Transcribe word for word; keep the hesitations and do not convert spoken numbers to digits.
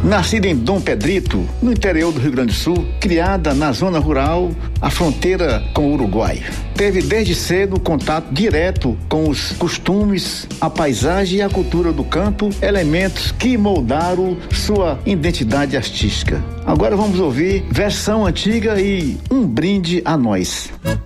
Nascida em Dom Pedrito, no interior do Rio Grande do Sul, criada na zona rural, à fronteira com o Uruguai. Teve desde cedo contato direto com os costumes, a paisagem e a cultura do campo, elementos que moldaram sua identidade artística. Agora vamos ouvir versão antiga e Um Brinde a Nós.